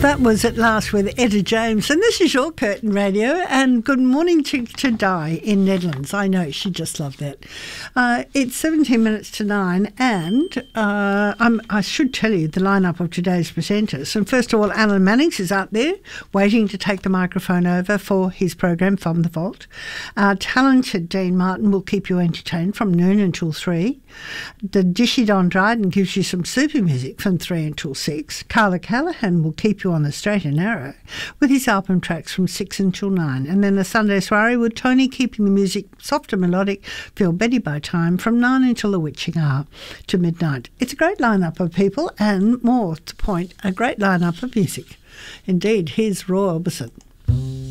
That was At Last with Etta James, and this is your Curtin Radio, and good morning to Di in Netherlands. I know, she just loved that. It's 17 minutes to 9, and I should tell you the lineup of today's presenters. And first of all, Alan Mannix is out there waiting to take the microphone over for his program From the Vault. Our talented Dean Martin will keep you entertained from noon until 3. The Dishy Don Dryden gives you some super music from 3 until 6. Carla Callahan will keep you on the straight and narrow with his album tracks from 6 until 9. And then the Sunday soiree with Tony keeping the music soft and melodic, feel Betty by time from 9 until the witching hour to midnight. It's a great lineup of people and, more to point, a great lineup of music. Indeed, here's Roy Orbison.